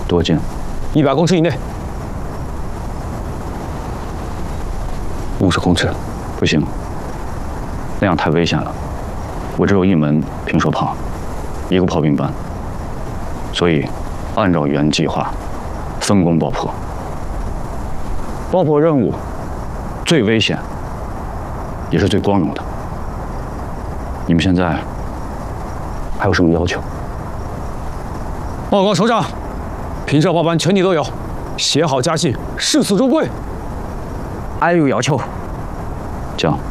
多近 ？100公尺以内。 50公尺，不行，那样太危险了。我只有一门平手炮，1个炮兵班，所以按照原计划分工爆破。爆破任务最危险，也是最光荣的。你们现在还有什么要求？ 报告首长，平射炮班全体都有，写好家信，誓死如归。 俺有要求。 讲。